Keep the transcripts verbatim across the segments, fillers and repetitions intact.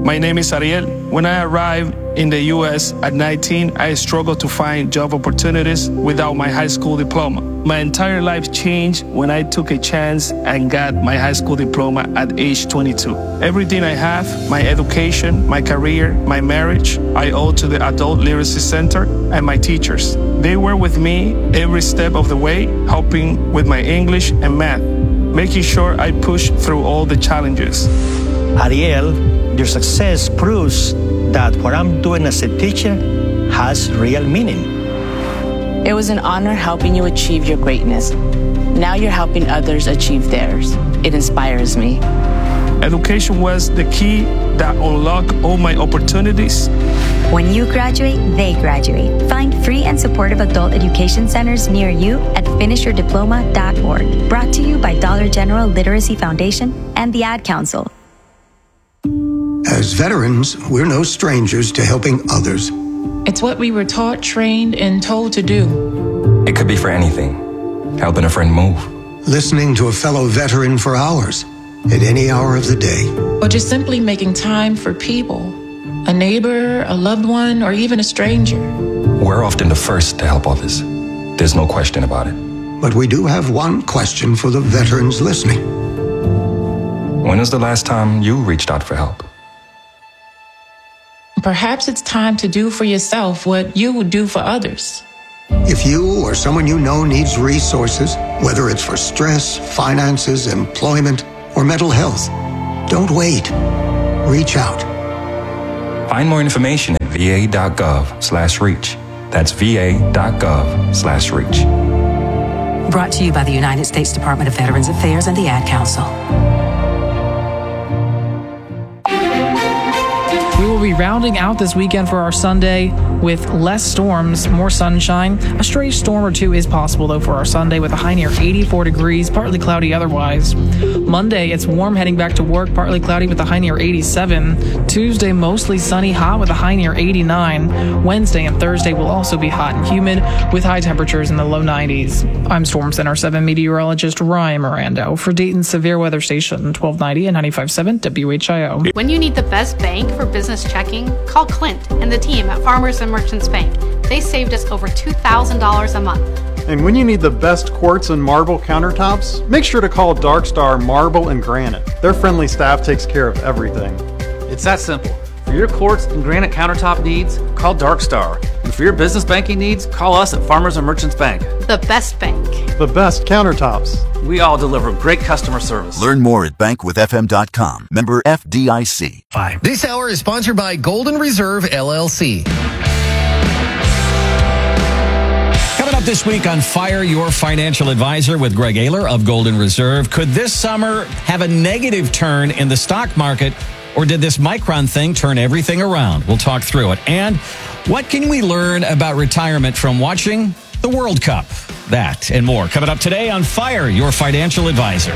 My name is Ariel. When I arrived in the U S at nineteen, I struggled to find job opportunities without my high school diploma. My entire life changed when I took a chance and got my high school diploma at age twenty-two. Everything I have, my education, my career, my marriage, I owe to the Adult Literacy Center and my teachers. They were with me every step of the way, helping with my English and math, making sure I pushed through all the challenges. Ariel, your success proves that what I'm doing as a teacher has real meaning. It was an honor helping you achieve your greatness. Now you're helping others achieve theirs. It inspires me. Education was the key that unlocked all my opportunities. When you graduate, they graduate. Find free and supportive adult education centers near you at finish your diploma dot org. Brought to you by Dollar General Literacy Foundation and the Ad Council. As veterans, we're no strangers to helping others. It's what we were taught, trained, and told to do. It could be for anything. Helping a friend move. Listening to a fellow veteran for hours, at any hour of the day. Or just simply making time for people. A neighbor, a loved one, or even a stranger. We're often the first to help others. There's no question about it. But we do have one question for the veterans listening. When was the last time you reached out for help? Perhaps it's time to do for yourself what you would do for others. If you or someone you know needs resources, whether it's for stress, finances, employment, or mental health, don't wait. Reach out. Find more information at va.gov slash reach. That's va.gov slash reach. Brought to you by the United States Department of Veterans Affairs and the Ad Council. We will be rounding out this weekend for our Sunday with less storms, more sunshine. A stray storm or two is possible, though, for our Sunday with a high near eighty-four degrees, partly cloudy otherwise. Monday, it's warm heading back to work, partly cloudy with a high near eighty-seven. Tuesday, mostly sunny, hot with a high near eighty-nine. Wednesday and Thursday will also be hot and humid with high temperatures in the low nineties. I'm Storm Center seven meteorologist Ryan Mirando for Dayton's Severe Weather Station, twelve ninety and ninety-five point seven W H I O. When you need the best bank for business checking, call Clint and the team at Farmers and Merchants Bank. They saved us over two thousand dollars a month. And when you need the best quartz and marble countertops, make sure to call Darkstar Marble and Granite. Their friendly staff takes care of everything. It's that simple. For your quartz and granite countertop needs, call Darkstar. And for your business banking needs, call us at Farmers and Merchants Bank. The best bank. The best countertops. We all deliver great customer service. Learn more at bank with f m dot com. Member F D I C. Bye. This hour is sponsored by Golden Reserve, L L C. Coming up this week on Fire Your Financial Advisor with Greg Ayler of Golden Reserve. Could this summer have a negative turn in the stock market, or did this Micron thing turn everything around? We'll talk through it. And what can we learn about retirement from watching the World Cup? That and more coming up today on Fire Your Financial Advisor.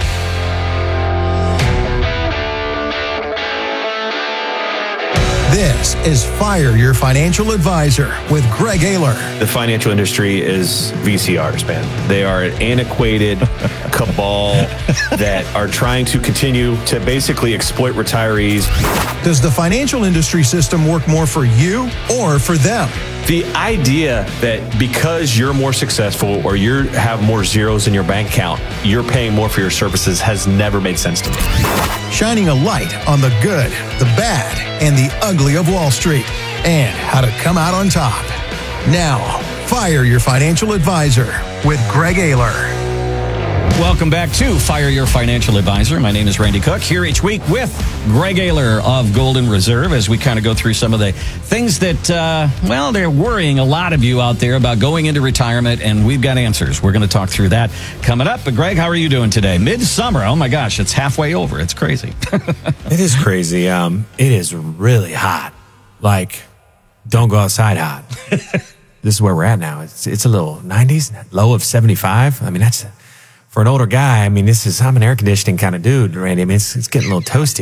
This is Fire Your Financial Advisor with Greg Ayler. The financial industry is V C Rs, man. They are an antiquated cabal that are trying to continue to basically exploit retirees. Does the financial industry system work more for you or for them? The idea that because you're more successful or you have more zeros in your bank account, you're paying more for your services has never made sense to me. Shining a light on the good, the bad, and the ugly of Wall Street, and how to come out on top. Now, Fire Your Financial Advisor with Greg Ayler. Welcome back to Fire Your Financial Advisor. My name is Randy Cook, here each week with Greg Ayler of Golden Reserve as we kind of go through some of the things that, uh, well, they're worrying a lot of you out there about going into retirement, and we've got answers. We're going to talk through that coming up. But Greg, how are you doing today? Midsummer, oh my gosh, it's halfway over. It's crazy. It is crazy. Um, it is really hot. Like, don't go outside hot. This is where we're at now. It's, it's a little nineties, low of seventy-five. I mean, that's for an older guy, I mean, this is, I'm an air conditioning kind of dude, Randy. I mean, it's, it's getting a little toasty.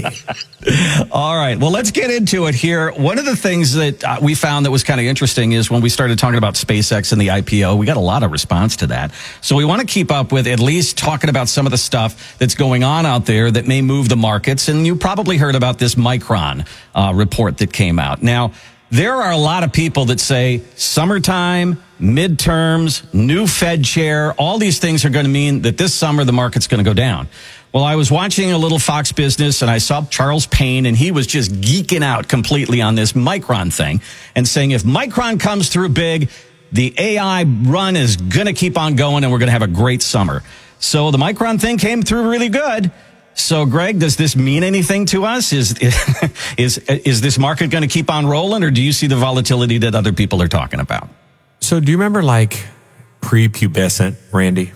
All right. Well, let's get into it here. One of the things that uh, we found that was kind of interesting is when we started talking about SpaceX and the I P O, we got a lot of response to that. So we want to keep up with at least talking about some of the stuff that's going on out there that may move the markets. And you probably heard about this Micron uh, report that came out. Now, there are a lot of people that say summertime, midterms, new Fed chair, all these things are going to mean that this summer the market's going to go down. Well, I was watching a little Fox Business and I saw Charles Payne and he was just geeking out completely on this Micron thing and saying if Micron comes through big, the A I run is going to keep on going and we're going to have a great summer. So the Micron thing came through really good. So, Greg, does this mean anything to us? Is is is this market going to keep on rolling, or do you see the volatility that other people are talking about? So, do you remember like prepubescent, Randy?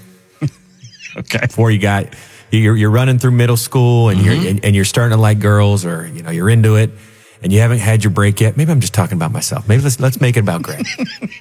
Okay. Before you got you're you're running through middle school and mm-hmm. you're and, and you're starting to like girls, or you know you're into it, and you haven't had your break yet. Maybe I'm just talking about myself. Maybe let's let's make it about Greg.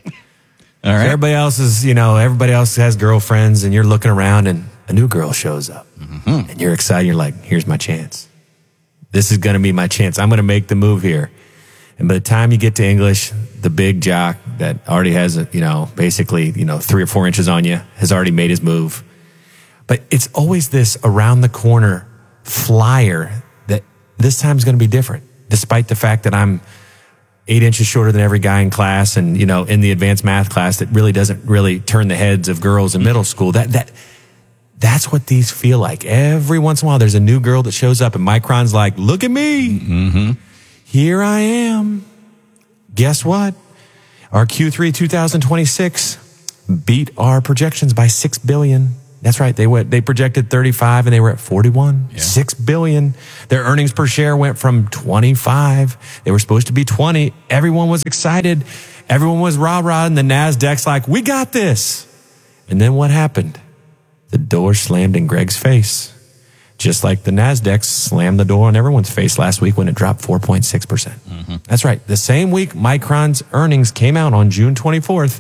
All right. So everybody else is, you know, everybody else has girlfriends, and you're looking around, and a new girl shows up. Mm-hmm. And you're excited. You're like, here's my chance. This is going to be my chance. I'm going to make the move here. And by the time you get to English, the big jock that already has, a, you know, basically, you know, three or four inches on you has already made his move. But it's always this around the corner flyer that this time is going to be different, despite the fact that I'm eight inches shorter than every guy in class and, you know, in the advanced math class that really doesn't really turn the heads of girls in middle school. That, that, That's what these feel like. Every once in a while, there's a new girl that shows up, and Micron's like, look at me. Mm-hmm. Here I am. Guess what? Our Q three twenty twenty-six beat our projections by six billion dollars. That's right. They went, they projected thirty-five, and they were at forty-one. Yeah. six billion dollars. Their earnings per share went from twenty-five. They were supposed to be twenty. Everyone was excited. Everyone was rah-rah, and the NASDAQ's like, we got this. And then what happened? The door slammed in Greg's face, just like the NASDAQ slammed the door on everyone's face last week when it dropped four point six percent. Mm-hmm. That's right. The same week Micron's earnings came out on June twenty-fourth,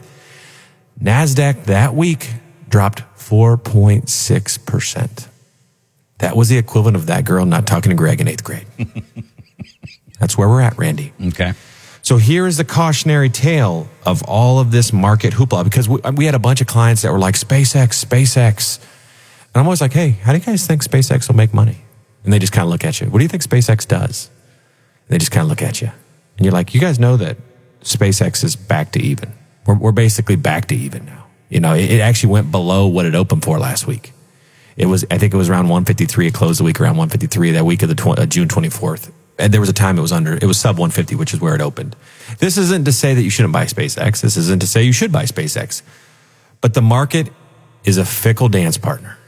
NASDAQ that week dropped four point six percent. That was the equivalent of that girl not talking to Greg in eighth grade. That's where we're at, Randy. Okay. So here is the cautionary tale of all of this market hoopla, because we, we had a bunch of clients that were like, SpaceX, SpaceX. And I'm always like, hey, how do you guys think SpaceX will make money? And they just kind of look at you. What do you think SpaceX does? And they just kind of look at you. And you're like, you guys know that SpaceX is back to even. We're, we're basically back to even now. You know, it, it actually went below what it opened for last week. It was, I think it was around one fifty-three. It closed the week around one fifty-three that week of the tw- uh, June twenty-fourth. And there was a time it was under, it was sub one fifty, which is where it opened. This isn't to say that you shouldn't buy SpaceX. This isn't to say you should buy SpaceX. But the market is a fickle dance partner.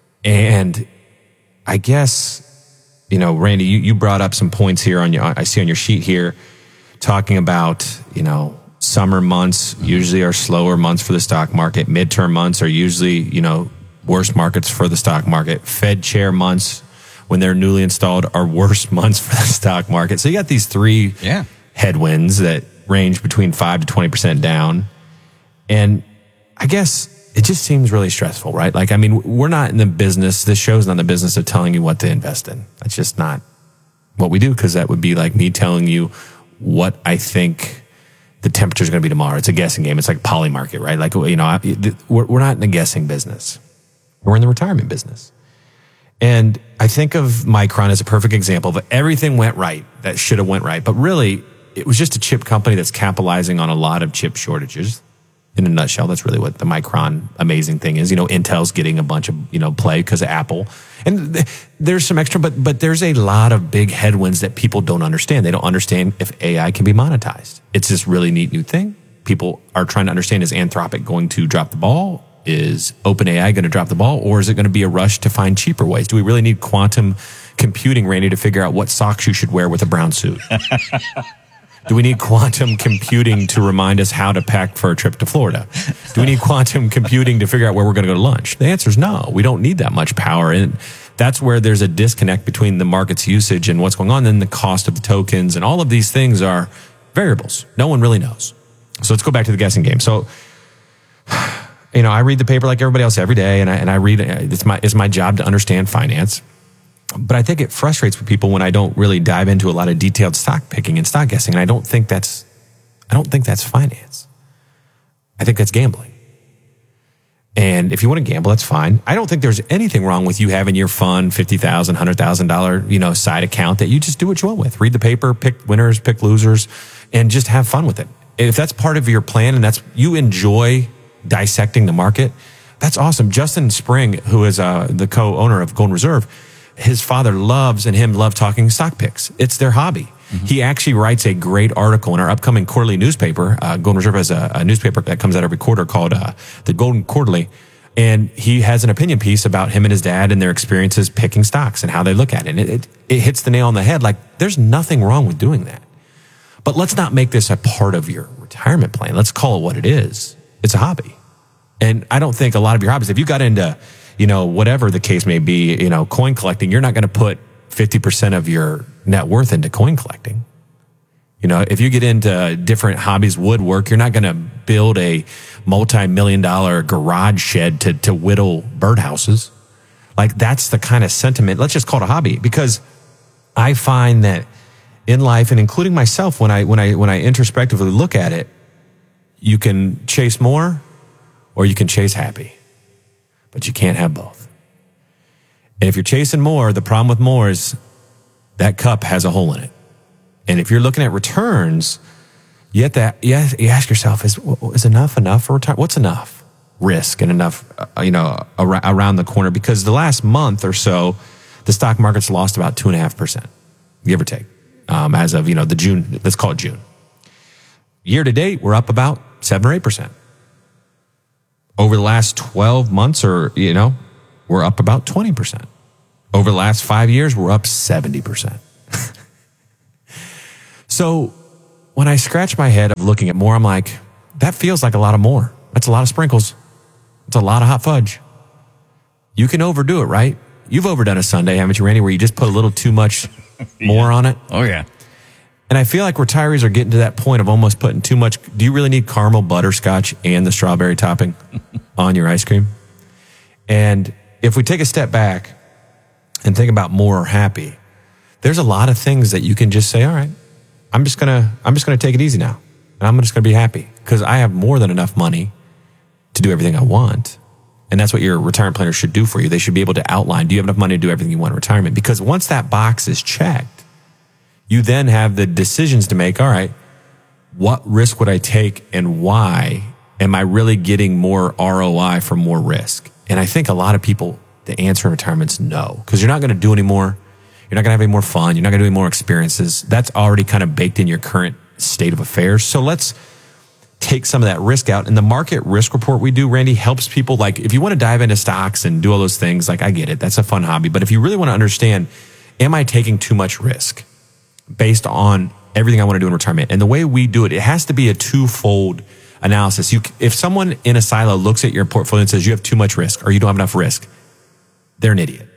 And I guess, you know, Randy, you, you brought up some points here on your, I see on your sheet here, talking about, you know, summer months usually are slower months for the stock market. Midterm months are usually, you know, worst markets for the stock market. Fed chair months, when they're newly installed, are worst months for the stock market. So you got these three yeah. headwinds that range between five to twenty percent down. And I guess it just seems really stressful, right? Like, I mean, we're not in the business, this show's not in the business of telling you what to invest in. That's just not what we do, because that would be like me telling you what I think the temperature is going to be tomorrow. It's a guessing game. It's like poly market, right? Like, you know, we're not in the guessing business. We're in the retirement business. And I think of Micron as a perfect example of everything went right that should have went right. But really, it was just a chip company that's capitalizing on a lot of chip shortages. In a nutshell, that's really what the Micron amazing thing is. You know, Intel's getting a bunch of, you know, play because of Apple. And th- there's some extra, but but there's a lot of big headwinds that people don't understand. They don't understand if A I can be monetized. It's this really neat new thing. People are trying to understand, is Anthropic going to drop the ball? Is OpenAI going to drop the ball, or is it going to be a rush to find cheaper ways? Do we really need quantum computing, Randy, to figure out what socks you should wear with a brown suit? Do we need quantum computing to remind us how to pack for a trip to Florida? Do we need quantum computing to figure out where we're going to go to lunch? The answer is no. We don't need that much power. And that's where there's a disconnect between the market's usage and what's going on, and the cost of the tokens. And all of these things are variables. No one really knows. So let's go back to the guessing game. So you know, I read the paper like everybody else every day, and I and I read. It's my it's my job to understand finance. But I think it frustrates people when I don't really dive into a lot of detailed stock picking and stock guessing, and I don't think that's I don't think that's finance. I think that's gambling. And if you want to gamble, that's fine. I don't think there's anything wrong with you having your fun fifty thousand dollars, one hundred thousand dollars, you know, side account that you just do what you want with. Read the paper, pick winners, pick losers, and just have fun with it. If that's part of your plan and that's you enjoy dissecting the market, that's awesome. Justin Spring, who is uh, the co-owner of Golden Reserve, his father loves and him love talking stock picks. It's their hobby. Mm-hmm. He actually writes a great article in our upcoming quarterly newspaper. Uh, Golden Reserve has a, a newspaper that comes out every quarter called uh, the Golden Quarterly. And he has an opinion piece about him and his dad and their experiences picking stocks and how they look at it. And it, it, it hits the nail on the head. Like, there's nothing wrong with doing that. But let's not make this a part of your retirement plan. Let's call it what it is. It's a hobby. And I don't think a lot of your hobbies, if you got into, you know, whatever the case may be, you know, coin collecting, you're not going to put fifty percent of your net worth into coin collecting. You know, if you get into different hobbies, woodwork, you're not going to build a multi-million dollar garage shed to, to whittle birdhouses. Like, that's the kind of sentiment. Let's just call it a hobby, because I find that in life, and including myself, when I, when I, when I introspectively look at it, you can chase more or you can chase happy, but you can't have both. And if you're chasing more, the problem with more is that cup has a hole in it. And if you're looking at returns, you have to, you have, you ask yourself, is, is enough enough for retirement? What's enough risk and enough, uh, you know, ar- around the corner? Because the last month or so, the stock market's lost about two and a half percent, give or take, um, as of, you know, the June, let's call it June. Year to date, we're up about seven or eight percent. Over the last twelve months, or, you know, we're up about twenty percent. Over the last five years, we're up seventy percent. So when I scratch my head of looking at more, I'm like, that feels like a lot of more. That's a lot of sprinkles. It's a lot of hot fudge. You can overdo it, right? You've overdone a sundae, haven't you, Randy, where you just put a little too much more yeah. on it? Oh, yeah. And I feel like retirees are getting to that point of almost putting too much. Do you really need caramel butterscotch and the strawberry topping on your ice cream? And if we take a step back and think about more or happy, there's a lot of things that you can just say, all right, I'm just gonna, I'm just gonna take it easy now, and I'm just gonna be happy because I have more than enough money to do everything I want. And that's what your retirement planner should do for you. They should be able to outline, do you have enough money to do everything you want in retirement? Because once that box is checked, you then have the decisions to make. All right, what risk would I take and why? Am I really getting more R O I for more risk? And I think a lot of people, the answer in retirement is no, because you're not going to do any more. You're not going to have any more fun. You're not going to do any more experiences. That's already kind of baked in your current state of affairs. So let's take some of that risk out. And the market risk report we do, Randy, helps people. Like, if you want to dive into stocks and do all those things, like, I get it. That's a fun hobby. But if you really want to understand, am I taking too much risk based on everything I want to do in retirement? And the way we do it, it has to be a twofold analysis. You, if someone in a silo looks at your portfolio and says you have too much risk or you don't have enough risk, they're an idiot.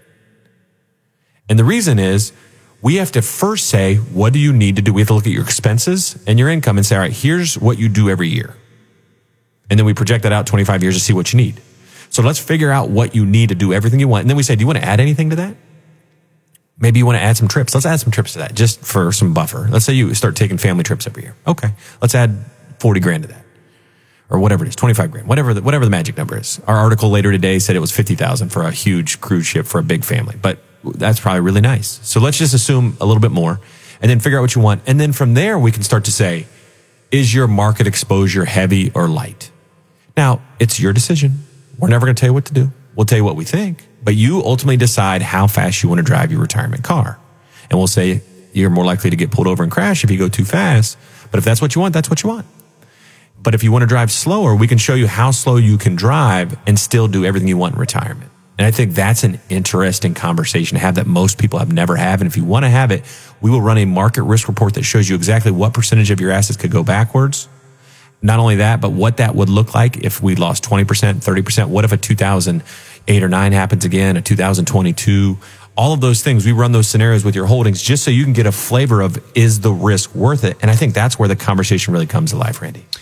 And the reason is we have to first say, what do you need to do? We have to look at your expenses and your income and say, all right, here's what you do every year. And then we project that out twenty-five years to see what you need. So let's figure out what you need to do everything you want. And then we say, do you want to add anything to that? Maybe you want to add some trips. Let's add some trips to that just for some buffer. Let's say you start taking family trips every year. Okay. Let's add forty grand to that. Or whatever it is, twenty-five grand, whatever the, whatever the magic number is. Our article later today said it was fifty thousand for a huge cruise ship for a big family, but that's probably really nice. So let's just assume a little bit more and then figure out what you want. And then from there, we can start to say, is your market exposure heavy or light? Now, it's your decision. We're never going to tell you what to do. We'll tell you what we think, but you ultimately decide how fast you want to drive your retirement car. And we'll say you're more likely to get pulled over and crash if you go too fast. But if that's what you want, that's what you want. But if you want to drive slower, we can show you how slow you can drive and still do everything you want in retirement. And I think that's an interesting conversation to have that most people have never had. And if you want to have it, we will run a market risk report that shows you exactly what percentage of your assets could go backwards. Not only that, but what that would look like if we lost twenty percent, thirty percent. What if a two thousand eight or nine happens again, a two thousand twenty-two? All of those things, we run those scenarios with your holdings just so you can get a flavor of, is the risk worth it? And I think that's where the conversation really comes to life, Randy.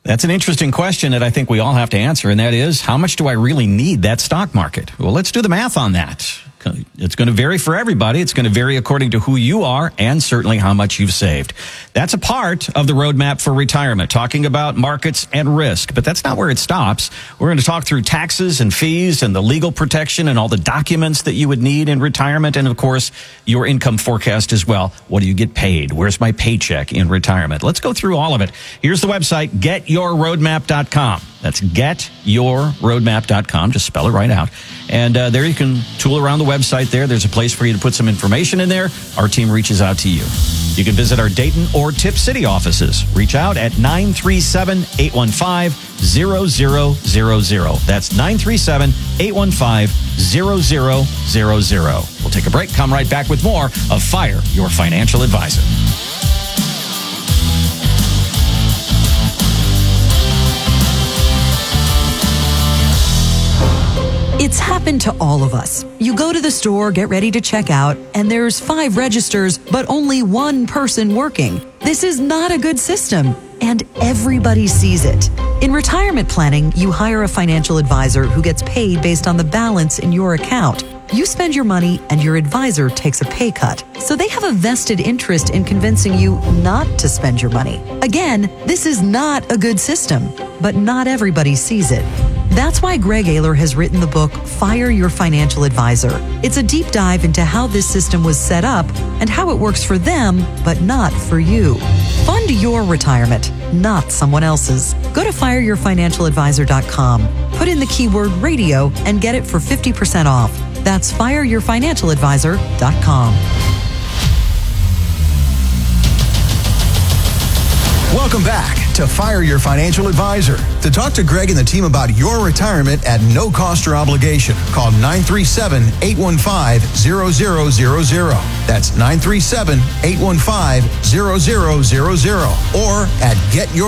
That's an interesting question that I think we all have to answer, and that is, how much do I really need that stock market? Well, let's do the math on that. It's going to vary for everybody. It's going to vary according to who you are and certainly how much you've saved. That's a part of the roadmap for retirement, talking about markets and risk. But that's not where it stops. We're going to talk through taxes and fees and the legal protection and all the documents that you would need in retirement. And, of course, your income forecast as well. What do you get paid? Where's my paycheck in retirement? Let's go through all of it. Here's the website, get your roadmap dot com. That's get your roadmap dot com. Just spell it right out. And uh, there you can tool around the website there. There's a place for you to put some information in there. Our team reaches out to you. You can visit our Dayton or Tip City offices. Reach out at nine three seven, eight one five, zero zero zero zero. That's nine three seven, eight one five, zero zero zero zero. We'll take a break. Come right back with more of Fire Your Financial Advisor. It's happened to all of us. You go to the store, get ready to check out, and there's five registers, but only one person working. This is not a good system, and everybody sees it. In retirement planning, you hire a financial advisor who gets paid based on the balance in your account. You spend your money, and your advisor takes a pay cut. So they have a vested interest in convincing you not to spend your money. Again, this is not a good system, but not everybody sees it. That's why Greg Ayler has written the book, Fire Your Financial Advisor. It's a deep dive into how this system was set up and how it works for them, but not for you. Fund your retirement, not someone else's. Go to fire your financial advisor dot com. Put in the keyword radio and get it for fifty percent off. That's fire your financial advisor dot com. Welcome back to Fire Your Financial Advisor. To talk to Greg and the team about your retirement at no cost or obligation, call nine three seven, eight one five, zero zero zero zero. That's nine three seven, eight one five, zero zero zero zero. Or at get your